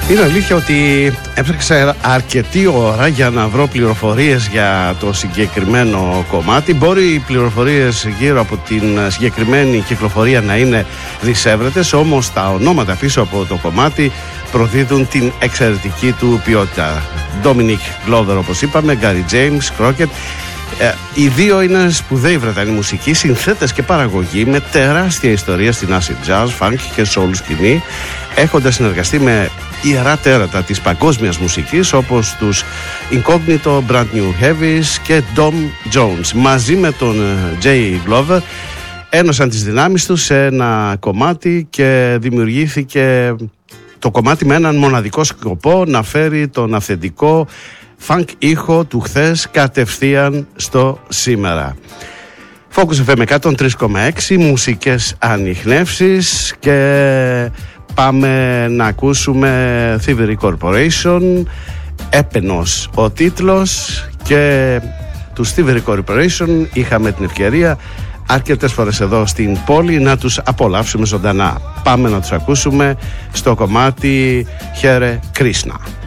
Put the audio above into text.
Είναι αλήθεια ότι έψαξα αρκετή ώρα για να βρω πληροφορίες για το συγκεκριμένο κομμάτι. Μπορεί οι πληροφορίες γύρω από την συγκεκριμένη κυκλοφορία να είναι δυσέβρετες, όμως τα ονόματα πίσω από το κομμάτι προδίδουν την εξαιρετική του ποιότητα. Dominic Glover, όπως είπαμε, Gary James, Crockett. Οι δύο είναι σπουδαίοι Βρετανοί μουσικοί, συνθέτες και παραγωγοί με τεράστια ιστορία στην acid jazz, funk και soul σκηνή, έχοντας συνεργαστεί με ιερά τέρατα της παγκόσμιας μουσικής όπως τους Incognito, Brand New Heavies και Dom Jones. Μαζί με τον Jay Glover ένωσαν τις δυνάμεις τους σε ένα κομμάτι και δημιουργήθηκε το κομμάτι με έναν μοναδικό σκοπό, να φέρει τον αυθεντικό funk ήχο του χθες κατευθείαν στο σήμερα. Focus FM 103,6, μουσικές ανιχνεύσεις, και πάμε να ακούσουμε Thievery Corporation, έπαινος ο τίτλος, και του Thievery Corporation είχαμε την ευκαιρία αρκετές φορές εδώ στην πόλη να τους απολαύσουμε ζωντανά. Πάμε να τους ακούσουμε στο κομμάτι Hare Krishna.